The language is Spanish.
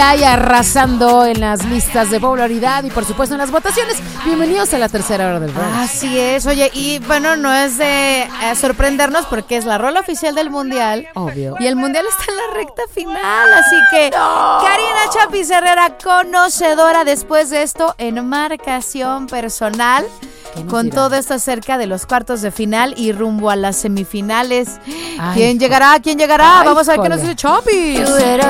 y arrasando en las listas de popularidad y por supuesto en las votaciones. Bienvenidos a la tercera hora del brunch. Así es, oye, y bueno, no es de sorprendernos porque es la rola oficial del Mundial. Obvio. Y el Mundial está en la recta final, así que Karina Chapis Herrera, conocedora después de esto en marcación personal, con todo esto acerca de los cuartos de final y rumbo a las semifinales. Ay, ¿Quién llegará? ¿Quién llegará? Ay, Vamos a ver qué jole. nos dice Chapis.